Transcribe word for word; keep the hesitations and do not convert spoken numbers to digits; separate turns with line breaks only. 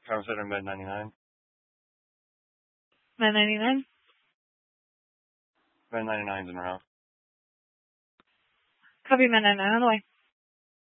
Conversation Med ninety-nine.
Med ninety-nine?
Med ninety-nine's in route.
Copy Med ninety-nine on the way.